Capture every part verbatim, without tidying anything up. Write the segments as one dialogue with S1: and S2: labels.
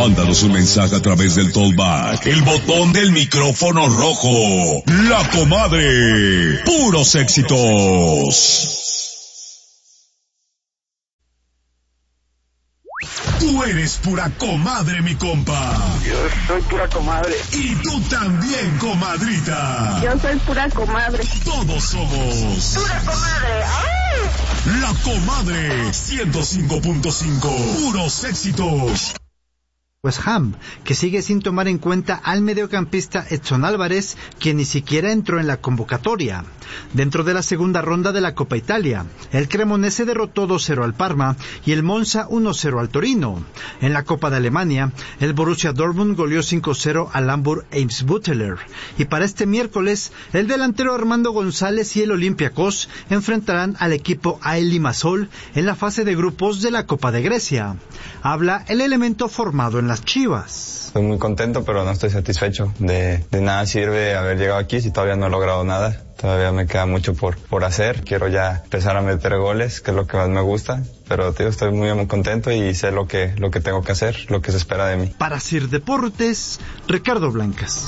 S1: Mándanos un mensaje a través del Talkback, el botón del micrófono rojo. La Comadre. Puros éxitos. Tú eres pura comadre, mi compa.
S2: Yo soy pura comadre.
S1: Y tú también, comadrita.
S2: Yo soy pura comadre.
S1: Todos somos
S2: pura comadre. ¡Ay!
S1: La Comadre ciento cinco punto cinco. Puros éxitos.
S3: West Ham, que sigue sin tomar en cuenta al mediocampista Edson Álvarez, quien ni siquiera entró en la convocatoria. Dentro de la segunda ronda de la Copa Italia, el Cremonese derrotó dos cero al Parma y el Monza uno cero al Torino. En la Copa de Alemania, el Borussia Dortmund goleó cinco cero al Hamburg Eimsbütteler. Y para este miércoles, el delantero Armando González y el Olympiacos enfrentarán al equipo A E L Limassol en la fase de grupos de la Copa de Grecia. Habla el elemento formado en las Chivas.
S4: Estoy muy contento, pero no estoy satisfecho. De, de nada sirve haber llegado aquí si todavía no he logrado nada. Todavía me queda mucho por, por hacer. Quiero ya empezar a meter goles, que es lo que más me gusta. Pero tío, estoy muy, muy contento y sé lo que, lo que tengo que hacer, lo que se espera de mí.
S3: Para Sir Deportes, Ricardo Blancas.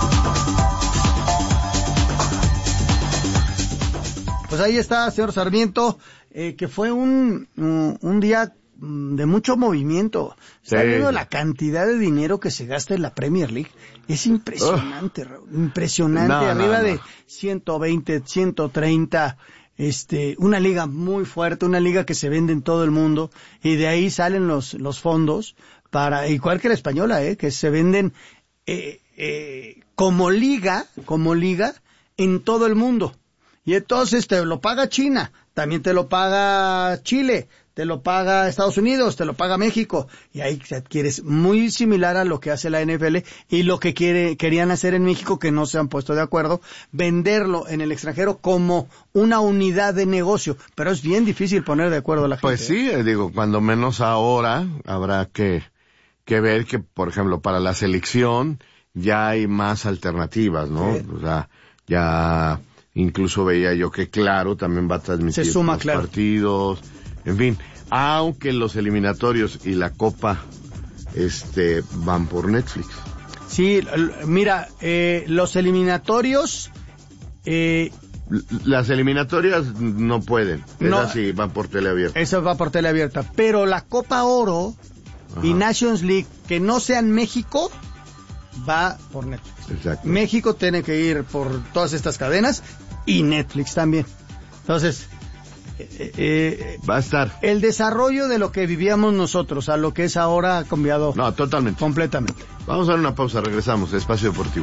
S5: Pues ahí está, señor Sarmiento, eh, que fue un, un, un día de mucho movimiento. Está
S6: Sí.
S5: viendo la cantidad de dinero que se gasta en la Premier League. Es impresionante,
S6: Ugh.
S5: Raúl, impresionante.
S6: No, no,
S5: Arriba
S6: no.
S5: de ciento veinte, ciento treinta, este, una liga muy fuerte, una liga que se vende en todo el mundo, y de ahí salen los, los fondos para, igual que la española, eh, que se venden, eh, eh, como liga, como liga, en todo el mundo. Y entonces te lo paga China, también te lo paga Chile, te lo paga Estados Unidos, te lo paga México, y ahí se adquiere muy similar a lo que hace la N F L y lo que quiere, querían hacer en México, que no se han puesto de acuerdo, venderlo en el extranjero como una unidad de negocio, pero es bien difícil poner de acuerdo a la gente.
S6: Pues sí, eh, digo, cuando menos ahora habrá que, que ver que, por ejemplo, para la selección ya hay más alternativas, ¿no?
S5: Sí.
S6: O sea, ya incluso veía yo que Claro también va a transmitir
S5: Se suma
S6: los
S5: Claro.
S6: partidos, en fin, aunque los eliminatorios y la Copa este van por Netflix.
S5: Sí, l- mira, eh, los eliminatorios, eh,
S6: L- Las eliminatorias no pueden,
S5: No.
S6: esas sí van por teleabierta.
S5: eso va por tele abierta, pero la Copa Oro y
S6: Ajá.
S5: Nations League, que no sean México, va por Netflix.
S6: Exacto.
S5: México tiene que ir por todas estas cadenas y Netflix también. Entonces, eh, eh,
S6: Va a estar.
S5: el desarrollo de lo que vivíamos nosotros a lo que es ahora ha cambiado
S6: No, totalmente.
S5: completamente.
S6: Vamos a dar una pausa, regresamos, Espacio Deportivo.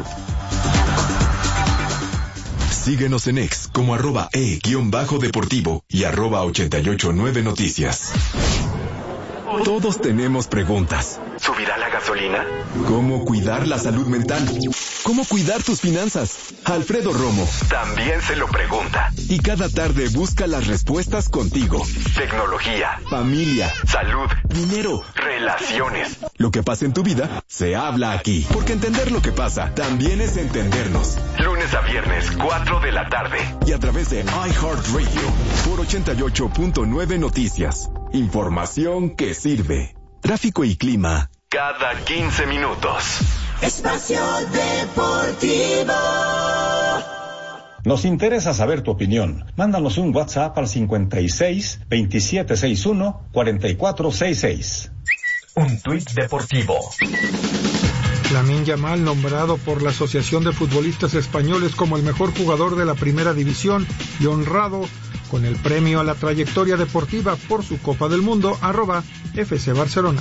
S7: Síguenos en X como arroba e guión bajo deportivo y arroba ochenta y ocho nueve noticias. Todos tenemos preguntas.
S8: ¿Subirá la gasolina?
S7: ¿Cómo cuidar la salud mental? ¿Cómo cuidar tus finanzas? Alfredo Romo.
S8: También se lo pregunta.
S7: Y cada tarde busca las respuestas contigo.
S8: Tecnología,
S7: Familia,
S8: salud,
S7: dinero.
S8: relaciones.
S7: Lo que pasa en tu vida se habla aquí. Porque entender lo que pasa también es entendernos.
S8: Lunes a viernes, cuatro de la tarde.
S7: Y a través de iHeartRadio por ochenta y ocho punto nueve Noticias. Información que sirve. Tráfico y clima.
S8: Cada quince minutos.
S9: Espacio Deportivo.
S10: Nos interesa saber tu opinión. Mándanos un WhatsApp al cincuenta y seis, veintisiete sesenta y uno, cuarenta y cuatro sesenta y seis.
S8: Un tuit deportivo.
S11: Lamine Yamal, nombrado por la Asociación de Futbolistas Españoles como el mejor jugador de la Primera División y honrado con el premio a la trayectoria deportiva por su Copa del Mundo, arroba F C Barcelona.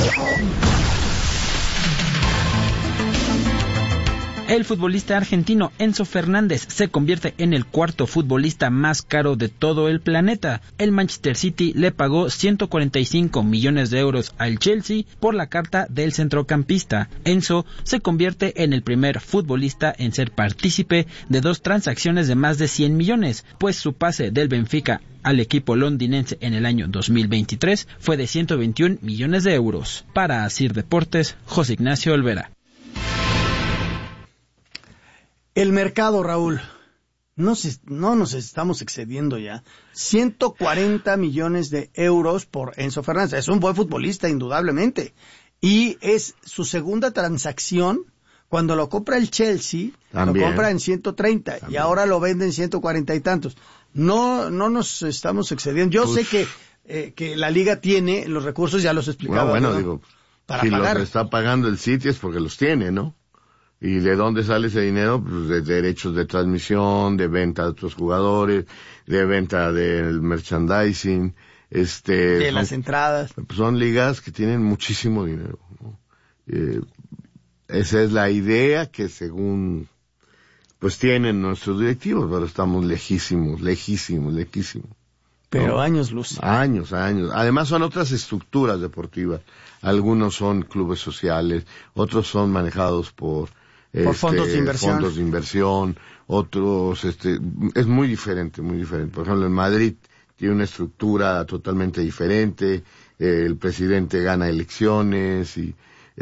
S12: El futbolista argentino Enzo Fernández se convierte en el cuarto futbolista más caro de todo el planeta. El Manchester City le pagó ciento cuarenta y cinco millones de euros al Chelsea por la carta del centrocampista. Enzo se convierte en el primer futbolista en ser partícipe de dos transacciones de más de cien millones, pues su pase del Benfica al equipo londinense en el año dos mil veintitrés fue de ciento veintiún millones de euros. Para Asir Deportes, José Ignacio Olvera.
S5: El mercado, Raúl, no, se, no nos estamos excediendo ya. ciento cuarenta millones de euros por Enzo Fernández. Es un buen futbolista, indudablemente. Y es su segunda transacción. Cuando lo compra el Chelsea,
S6: También.
S5: lo compra en ciento treinta También. Y ahora lo vende en ciento cuarenta y tantos. No, no nos estamos excediendo. Yo
S6: Uf.
S5: sé que, eh, que la liga tiene los recursos, ya los explicaba.
S6: Bueno, bueno,
S5: ¿no?
S6: digo,
S5: para
S6: si
S5: pagar.
S6: los está pagando el City es porque los tiene, ¿no? ¿Y de dónde sale ese dinero? Pues de derechos de transmisión, de venta de otros jugadores, de venta del merchandising, este...
S5: De
S6: son,
S5: las entradas.
S6: Son ligas que tienen muchísimo dinero, ¿no? Eh, esa es la idea que según, pues tienen nuestros directivos, pero estamos lejísimos, lejísimos, lejísimos.
S5: Pero
S6: ¿no?
S5: años luz.
S6: Años, años. Además son otras estructuras deportivas. Algunos son clubes sociales, otros son manejados por,
S5: por
S6: este,
S5: fondos de inversión.
S6: fondos de inversión, otros, este, es muy diferente, muy diferente. Por ejemplo, en Madrid tiene una estructura totalmente diferente, eh, el presidente gana elecciones y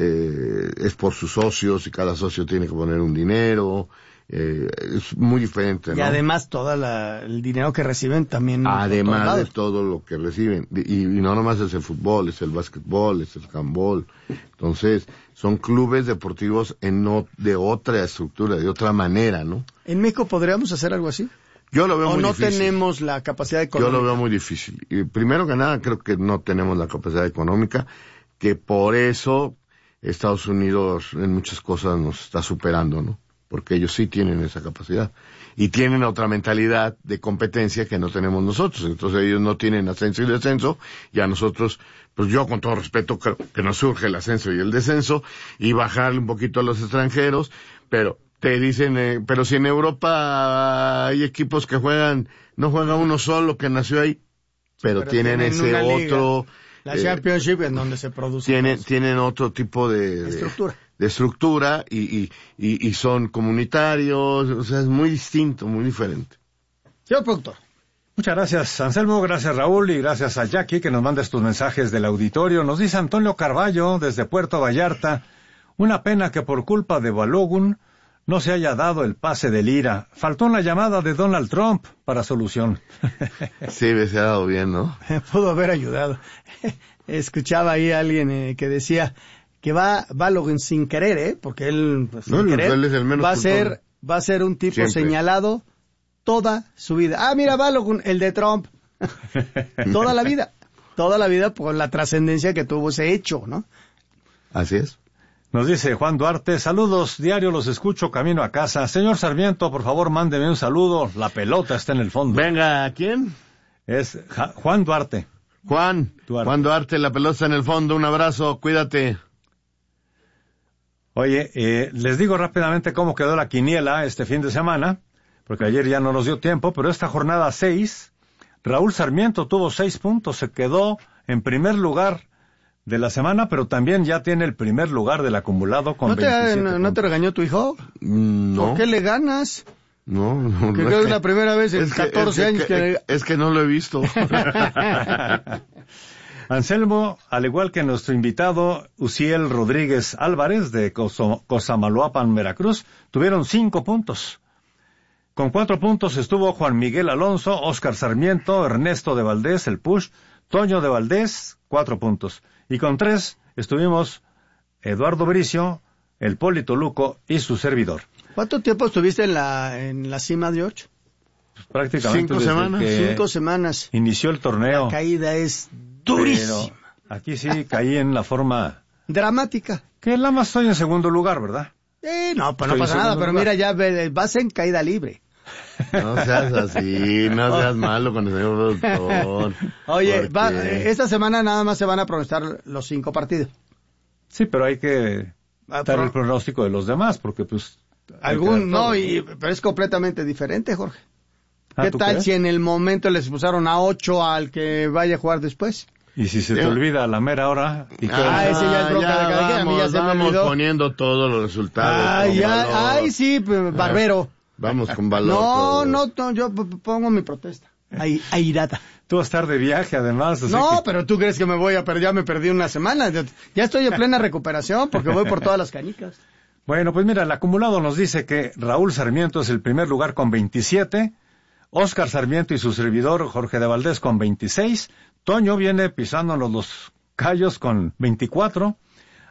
S6: eh, es por sus socios y cada socio tiene que poner un dinero. Eh, es muy diferente, ¿no?
S5: Y además todo el dinero que reciben también.
S6: Además de todo lo que reciben. Y, y no nomás es el fútbol, es el básquetbol, es el handball. Entonces, son clubes deportivos en no, de otra estructura, de otra manera, ¿no?
S5: ¿En México podríamos hacer algo así?
S6: Yo lo veo
S5: ¿O
S6: muy
S5: no
S6: difícil.
S5: tenemos la capacidad económica?
S6: Yo lo veo muy difícil. Y primero que nada, creo que no tenemos la capacidad económica, que por eso Estados Unidos en muchas cosas nos está superando, ¿no? Porque ellos sí tienen esa capacidad. Y tienen otra mentalidad de competencia que no tenemos nosotros. Entonces ellos no tienen ascenso y descenso, y a nosotros, pues yo con todo respeto creo que nos surge el ascenso y el descenso, y bajarle un poquito a los extranjeros, pero te dicen, eh, pero si en Europa hay equipos que juegan, no juega uno solo que nació ahí, pero,
S5: pero
S6: tienen,
S5: tienen
S6: ese otro...
S5: La
S6: eh,
S5: Championship en donde se produce.
S6: Tienen, tienen otro tipo de... de
S5: estructura.
S6: de estructura y, y, y, y son comunitarios, o sea, es muy distinto, muy diferente.
S5: Señor productor.
S13: Muchas gracias, Anselmo, gracias Raúl y gracias a Jackie que nos manda estos mensajes del auditorio. Nos dice Antonio Carballo desde Puerto Vallarta, una pena que por culpa de Balogun no se haya dado el pase de Lira. Faltó una llamada de Donald Trump para solución.
S6: Sí, se ha dado bien, ¿no?
S5: Pudo haber ayudado. Escuchaba ahí a alguien eh, que decía que va Balogun sin querer, ¿eh? Porque él, pues, sin
S6: no,
S5: querer,
S6: él es el menos
S5: va a
S6: culpable.
S5: ser, va a ser un tipo
S6: Siempre.
S5: señalado toda su vida. Ah, mira, Balogun, el de Trump. Toda la vida. Toda la vida por la trascendencia que tuvo ese hecho, ¿no?
S6: Así es.
S13: Nos dice Juan Duarte, saludos, diario los escucho camino a casa. Señor Sarmiento, por favor, mándeme un saludo, la pelota está en el fondo.
S6: Venga, ¿quién?
S13: Es ja- Juan Duarte.
S6: Juan,
S13: Duarte.
S6: Juan Duarte, la pelota está en el fondo, un abrazo, cuídate.
S13: Oye, eh, les digo rápidamente cómo quedó la quiniela este fin de semana, porque ayer ya no nos dio tiempo, pero esta jornada seis, Raúl Sarmiento tuvo seis puntos, se quedó en primer lugar de la semana, pero también ya tiene el primer lugar del acumulado con
S5: ¿No te,
S13: veintisiete
S5: no, ¿No te regañó tu hijo?
S6: No.
S5: ¿Por qué le ganas?
S6: No, no,
S5: Que
S6: no
S5: creo
S6: es
S5: que es la primera vez en
S6: es que-
S5: catorce
S6: es
S5: años
S6: que,
S5: que...
S6: Es que no lo he visto.
S13: Anselmo, al igual que nuestro invitado Uciel Rodríguez Álvarez de Coso- Cosamaloapan, Veracruz, tuvieron cinco puntos. Con cuatro puntos estuvo Juan Miguel Alonso, Óscar Sarmiento, Ernesto de Valdés, el Push, Toño de Valdés, cuatro puntos. Y con tres estuvimos Eduardo Bricio, el Polito Luco y su servidor.
S5: ¿Cuánto tiempo estuviste en la, en la cima, George?
S13: Pues prácticamente
S6: Cinco
S13: desde
S6: semanas.
S13: que
S5: Cinco semanas.
S13: inició el torneo.
S5: La caída es durísima.
S13: Pero aquí sí caí en la forma
S5: Dramática.
S13: que la más estoy en segundo lugar, ¿verdad?
S5: Eh, no, pues
S13: Estoy
S5: no
S13: en
S5: pasa nada,
S13: segundo
S5: pero
S13: lugar.
S5: mira, ya ve- vas en caída libre.
S6: No seas así, no seas malo con el señor productor.
S5: Oye,
S6: porque-
S5: va, eh, esta semana nada más se van a pronunciar los cinco partidos.
S13: Sí, pero hay que
S5: Ah,
S13: dar
S5: pro-
S13: el pronóstico de los demás, porque pues... hay que dar
S5: Algún, no,
S13: todo.
S5: y, pero es completamente diferente, Jorge.
S13: Ah,
S5: ¿Qué
S13: ¿tú
S5: tal
S13: crees?
S5: si en el momento les pusieron a ocho al que vaya a jugar después?
S13: Y si se te
S6: Sí.
S13: olvida a la mera hora... ¿y qué
S5: Ah,
S13: haces?
S5: ese ya es bronca de cada quien, a mí ya
S6: vamos,
S5: se me
S6: vamos
S5: olvidó.
S6: poniendo todos los resultados.
S5: Ay,
S6: con
S5: ya,
S6: valor.
S5: ay, sí, p- barbero.
S6: Vamos con valor.
S5: No,
S6: todos.
S5: no, no, yo p- p- pongo mi protesta. Ay, airada.
S13: Tú vas a estar de viaje, además. así
S5: No,
S13: que-
S5: pero tú crees que me voy a perder, ya me perdí una semana. Ya ya estoy en plena recuperación porque voy por todas las canicas.
S13: Bueno, pues mira, el acumulado nos dice que Raúl Sarmiento es el primer lugar con veintisiete, Óscar Sarmiento y su servidor Jorge de Valdés con veintiséis, Toño viene pisándonos los callos con veinticuatro,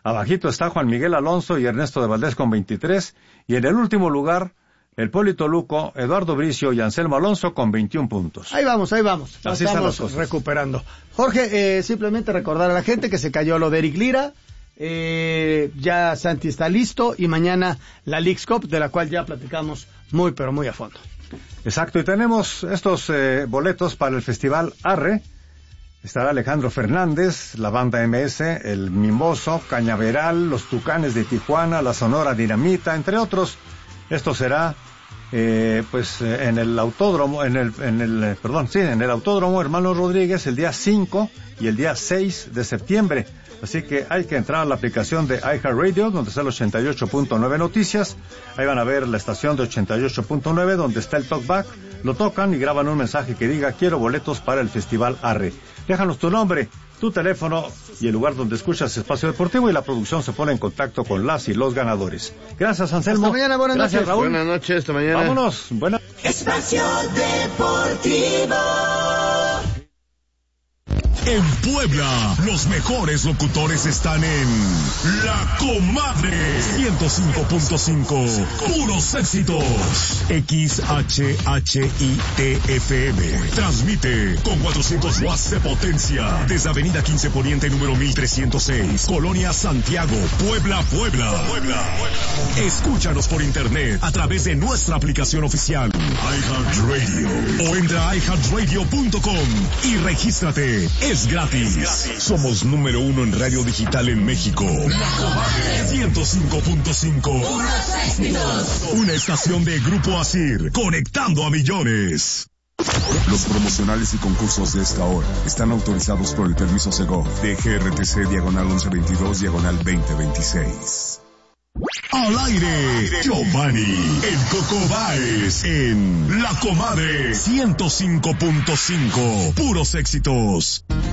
S13: Abajito está Juan Miguel Alonso y Ernesto de Valdés con veintitrés. Y en el último lugar, el Polito Luco, Eduardo Bricio y Anselmo Alonso con veintiún puntos.
S5: Ahí vamos, ahí vamos.
S13: Así están las cosas.
S5: Recuperando. Jorge, eh, simplemente recordar a la gente que se cayó lo de Eric Lira. Eh, ya Santi está listo y mañana la Leagues Cup, de la cual ya platicamos muy pero muy a fondo.
S13: Exacto, y tenemos estos eh, boletos para el Festival Arre. Estará Alejandro Fernández, la banda M S, el Mimoso, Cañaveral, los Tucanes de Tijuana, la Sonora Dinamita, entre otros. Esto será eh, pues eh, en el autódromo, en el, en el, eh, perdón, sí, en el autódromo Hermanos Rodríguez el día cinco y el día seis de septiembre. Así que hay que entrar a la aplicación de iHeartRadio, donde está el ochenta y ocho punto nueve Noticias. Ahí van a ver la estación de ochenta y ocho punto nueve, donde está el talkback. Lo tocan y graban un mensaje que diga: quiero boletos para el Festival Arre. Déjanos tu nombre, tu teléfono y el lugar donde escuchas Espacio Deportivo, y la producción se pone en contacto con las y los ganadores. Gracias, Anselmo.
S5: Hasta mañana, buenas
S13: Gracias,
S5: noches.
S13: Raúl.
S6: Buenas noches, hasta mañana.
S13: Vámonos. Buenas.
S9: Espacio Deportivo.
S1: En Puebla, los mejores locutores están en La Comadre ciento cinco punto cinco. Puros éxitos. X H H I T F M. Transmite con cuatrocientos watts de potencia desde Avenida quince Poniente, número mil trescientos seis, Colonia Santiago, Puebla, Puebla. Puebla. Escúchanos por internet a través de nuestra aplicación oficial iHeartRadio o entra a i heart radio punto com y regístrate. Es gratis. Somos número uno en radio digital en México. La Comadre ciento cinco punto cinco. Una estación de Grupo Asir, conectando a millones.
S14: Los promocionales y concursos de esta hora están autorizados por el permiso Segov de G R T C diagonal once veintidós diagonal veinte veintiséis.
S1: Al aire, Giovanni, el Coco Báez, en La Comadre ciento cinco punto cinco. Puros éxitos.